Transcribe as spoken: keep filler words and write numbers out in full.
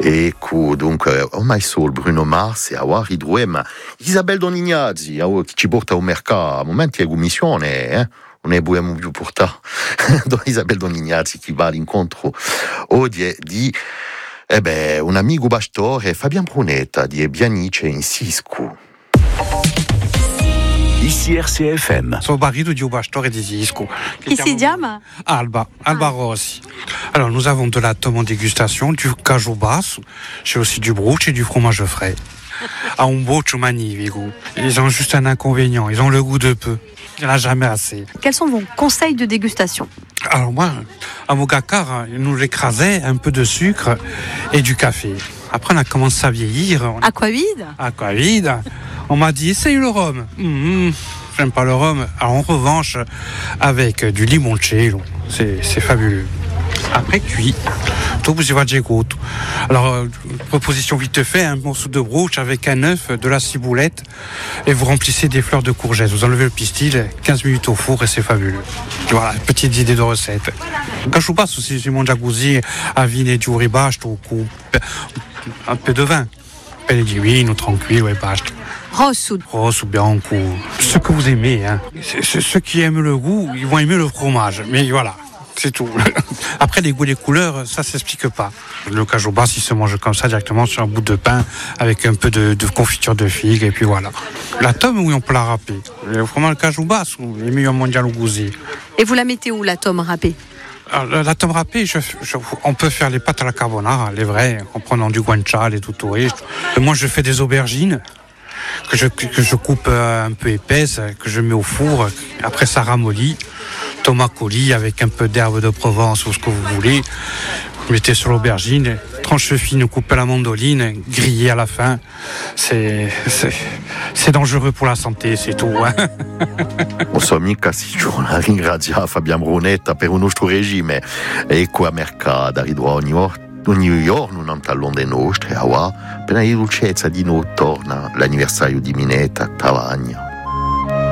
Ecco, dunque, ormai solo Bruno Mars e a ridruema Isabel Don Ignazzi, che ci porta al mercato, a momenti è commissione, eh? Non è buono più portare Don Isabel Don Ignazzi che va all'incontro oggi di eh beh, un amico bastore Fabian Brunetta di Bianice in Siscu. Ici R C F M. Sono barito di un pastore di Siscu. Qui si chiama Alba, Alba ah. Rossi. Alors nous avons de la tome en dégustation, du cajou basse, j'ai aussi du brooch et du fromage frais. À un brooch magnifique. Ils ont juste un inconvénient, ils ont le goût de peu. Il n'y en a jamais assez. Quels sont vos conseils de dégustation? Alors moi, à Mogacar, ils nous écrasaient un peu de sucre et du café. Après on a commencé à vieillir. Aquavide Aquavide. On m'a dit, essaye le rhum. Mmh, j'aime pas le rhum. Alors en revanche, avec du limoncello, c'est, c'est fabuleux. Après cuit, tout vous y va d'écoute. Alors, euh, proposition vite fait, un morceau de brooch avec un œuf, de la ciboulette, et vous remplissez des fleurs de courgette. Vous enlevez le pistil, quinze minutes au four et c'est fabuleux. Voilà, petite idée de recette. Cachoupas aussi, c'est mon jacuzzi à vin et du ribache, un peu de vin. Pelle di vino, tranquille, ouais, basta. Rosso. Rosso, bianco. Ce que vous aimez, hein. C'est, c'est, ceux qui aiment le goût, ils vont aimer le fromage. Mais voilà, c'est tout. Après, les goûts et les couleurs, ça s'explique pas. Le cajou basse, il se mange comme ça, directement sur un bout de pain, avec un peu de, de confiture de figue, et puis voilà. La tome, oui, on peut la râper. Vraiment, le cajou basse, les meilleurs mondial au gousi. Et vous la mettez où, la tome râpée? Alors, la tome râpée, je, je, on peut faire les pâtes à la carbonara, les vraies, en prenant du guanciale et tout touriste. Moi, je fais des aubergines que je, que je coupe un peu épaisses, que je mets au four. Après, ça ramollit. Tomate coulis avec un peu d'herbe de Provence ou ce que vous voulez. Vous mettez sur l'aubergine, tranche fine, coupez la mandoline, grillez à la fin. C'est, c'est, c'est dangereux pour la santé, c'est tout. Hein. Non so mica si giorna ringrazia Fabian Brunetta per un nostro regime e qua a mercato ridro ogni ora ogni giorno un tallone dei nostri a per la dolcezza di noi torna l'anniversario di Minetta Tavagna.